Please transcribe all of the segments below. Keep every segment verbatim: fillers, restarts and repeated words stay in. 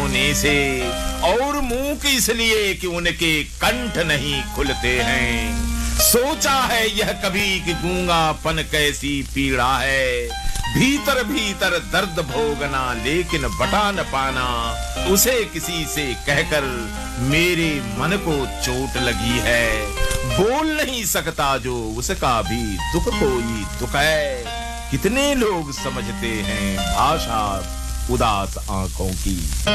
रोने से, और मूक इसलिए कि उनके कंठ नहीं खुलते हैं। सोचा है यह कभी कि गूंगापन कैसी पीड़ा है, भीतर भीतर दर्द भोगना लेकिन बता न पाना, उसे किसी से कहकर मेरे मन को चोट लगी है। बोल नहीं सकता जो उसका भी दुख कोई दुख है, कितने लोग समझते हैं भाषा उदास आंखों की।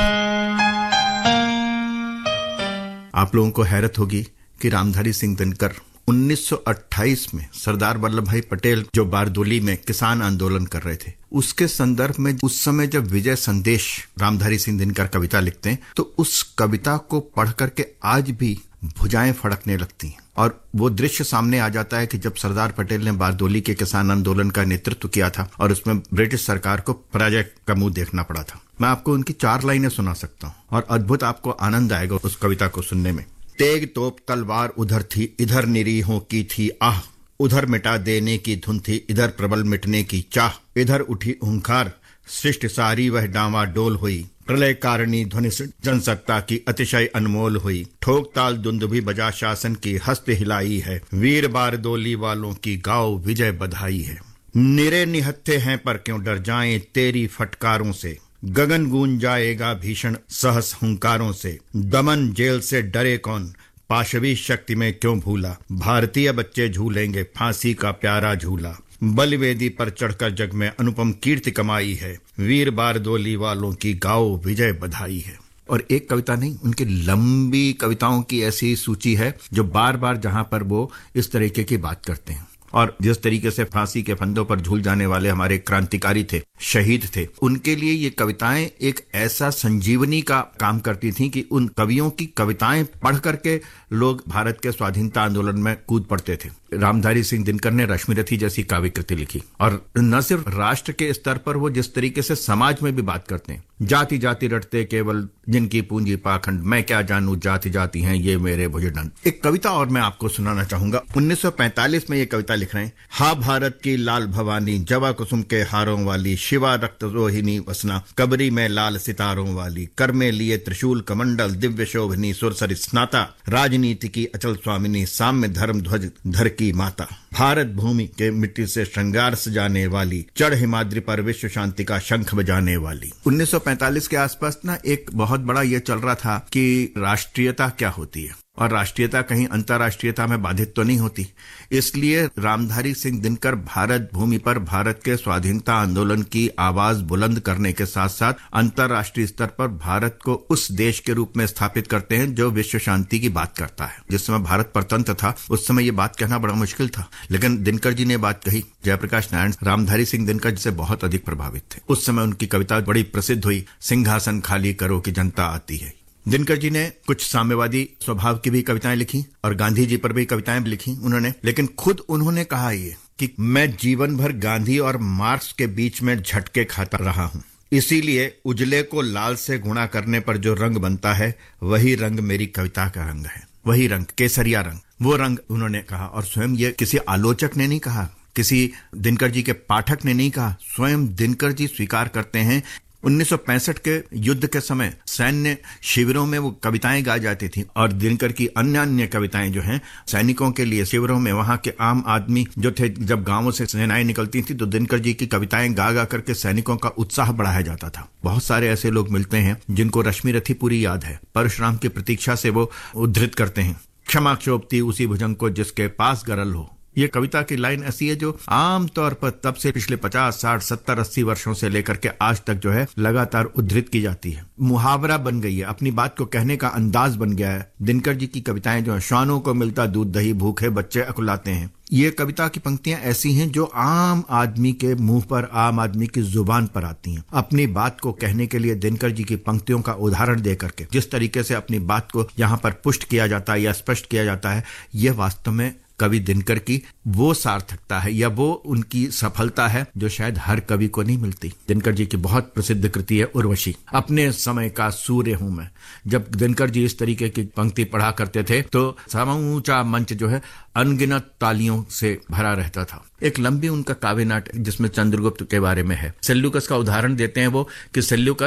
आप लोगों को हैरत होगी कि रामधारी सिंह दिनकर उन्नीस सौ अट्ठाईस में सरदार वल्लभ भाई पटेल जो बारदोली में किसान आंदोलन कर रहे थे, उसके संदर्भ में उस समय जब विजय संदेश रामधारी सिंह दिनकर कविता लिखते हैं तो उस कविता को पढ़ करके आज भी भुजाएं फड़कने लगती हैं। और वो दृश्य सामने आ जाता है कि जब सरदार पटेल ने बारदोली के किसान आंदोलन का नेतृत्व किया था और उसमें ब्रिटिश सरकार को पराजय का मुंह देखना पड़ा था। मैं आपको उनकी चार लाइनें सुना सकता हूँ और अद्भुत आपको आनंद आएगा उस कविता को सुनने में। तेग तोप तलवार उधर थी, इधर निरीहों की थी आह, उधर मिटा देने की धुन थी, इधर प्रबल मिटने की चाह, इधर उठी हुंकार, सृष्टि सारी वह डामाडोल हुई, प्रलय कारिणी ध्वनि जनसत्ता की अतिशय अनमोल हुई, ठोक ताल दुंदुभी बजा शासन की हस्त हिलाई है, वीर बारदोली वालों की गाओ विजय बधाई है। निरे निहत्थे हैं पर क्यों डर जाएं तेरी फटकारों से, गगन गूंज जाएगा भीषण सहस हुंकारों से, दमन जेल से डरे कौन, पाशवी शक्ति में क्यों भूला, भारतीय बच्चे झूलेंगे फांसी का प्यारा झूला, बलिवेदी पर चढ़कर जग में अनुपम कीर्ति कमाई है, वीर बारदोली वालों की गाओ विजय बधाई है। और एक कविता नहीं, उनकी लंबी कविताओं की ऐसी सूची है जो बार बार जहां पर वो इस तरीके की बात करते हैं। और जिस तरीके से फांसी के फंदों पर झूल जाने वाले हमारे क्रांतिकारी थे, शहीद थे, उनके लिए ये कविताएं एक ऐसा संजीवनी का काम करती थी कि उन कवियों की कविताएं पढ़ करके लोग भारत के स्वाधीनता आंदोलन में कूद पड़ते थे। रामधारी सिंह दिनकर ने रश्मिरथी जैसी काव्य कृति लिखी और न सिर्फ राष्ट्र के स्तर पर वो जिस तरीके से समाज में भी बात करते हैं, जाति जाति रटते केवल जिनकी पूंजी पाखंड, मैं क्या जानूं जाति जाति हैं ये मेरे भुजदंड। एक कविता और मैं आपको सुनाना चाहूंगा। उन्नीस सौ पैंतालीस में ये कविता लिख रहे हैं। हा भारत की लाल भवानी, जवा कुसुम के हारों वाली, शिवा रक्त रोहिणी वसना, कबरी में लाल सितारों वाली, कर में लिए त्रिशूल कमंडल, दिव्य शोभनी सुरसरी स्नाता, राजनीति की अचल स्वामिनी, साम्य धर्म ध्वज धर की माता, भारत भूमि के मिट्टी से श्रृंगार सजाने वाली, चढ़ हिमाद्री पर विश्व शांति का शंख बजाने वाली। उन्नीस सौ पैंतालीस के आसपास ना एक बहुत बड़ा ये चल रहा था कि राष्ट्रीयता क्या होती है और राष्ट्रीयता कहीं अंतर्राष्ट्रीयता में बाधित तो नहीं होती। इसलिए रामधारी सिंह दिनकर भारत भूमि पर भारत के स्वाधीनता आंदोलन की आवाज बुलंद करने के साथ साथ अंतर्राष्ट्रीय स्तर पर भारत को उस देश के रूप में स्थापित करते हैं जो विश्व शांति की बात करता है। जिस समय भारत परतंत्र था उस समय ये बात कहना बड़ा मुश्किल था, लेकिन दिनकर जी ने बात कही। जयप्रकाश नारायण रामधारी सिंह दिनकर जी से बहुत अधिक प्रभावित थे। उस समय उनकी कविता बड़ी प्रसिद्ध हुई, सिंहासन खाली करो कि जनता आती है। दिनकर जी ने कुछ साम्यवादी स्वभाव की भी कविताएं लिखी और गांधी जी पर भी कविताएं लिखी उन्होंने, लेकिन खुद उन्होंने कहा ये कि मैं जीवन भर गांधी और मार्क्स के बीच में झटके खाता रहा हूं, इसीलिए उजले को लाल से गुणा करने पर जो रंग बनता है वही रंग मेरी कविता का रंग है, वही रंग केसरिया रंग, वो रंग उन्होंने कहा। और स्वयं ये किसी आलोचक ने नहीं कहा, किसी दिनकर जी के पाठक ने नहीं कहा, स्वयं दिनकर जी स्वीकार करते हैं। उन्नीस सौ पैंसठ के युद्ध के समय सैन्य शिविरों में वो कविताएं गाई जाती थी और दिनकर की अन्य अन्य कविताएं जो हैं सैनिकों के लिए शिविरों में, वहां के आम आदमी जो थे, जब गांवों से सेनाएं निकलती थी तो दिनकर जी की कविताएं गा गा करके सैनिकों का उत्साह बढ़ाया जाता था। बहुत सारे ऐसे लोग मिलते हैं जिनको रश्मिरथी पूरी याद है। परशुराम की प्रतीक्षा से वो उद्धृत करते हैं, क्षमा क्षोभती उसी भुजंग को जिसके पास गरल हो। ये कविता की लाइन ऐसी है जो आम तौर पर तब से पिछले पचास साठ सत्तर अस्सी वर्षों से लेकर के आज तक जो है लगातार उद्धृत की जाती है, मुहावरा बन गई है, अपनी बात को कहने का अंदाज बन गया है। दिनकर जी की कविताएं जो है, श्वानों को मिलता दूध दही, भूखे बच्चे अकुलाते हैं, ये कविता की पंक्तियां ऐसी हैं जो आम आदमी के मुंह पर, आम आदमी की जुबान पर आती हैं। अपनी बात को कहने के लिए दिनकर जी की पंक्तियों का उदाहरण दे करके जिस तरीके से अपनी बात को यहाँ पर पुष्ट किया जाता है या स्पष्ट किया जाता है, यह वास्तव में कवि दिनकर की वो सार्थकता है या वो उनकी सफलता है जो शायद हर कवि को नहीं मिलती। दिनकर जी की बहुत प्रसिद्ध कृति है उर्वशी। अपने समय का सूर्य हूं मैं। जब दिनकर जी इस तरीके की पंक्ति पढ़ा करते थे तो समूचा मंच जो है अनगिनत तालियों से भरा रहता था। एक लंबी उनका काव्य नाटक जिसमें चंद्रगुप्त के बारे में है। सेल्यूकस का उदाहरण देते हैं वो कि सेल्यूकस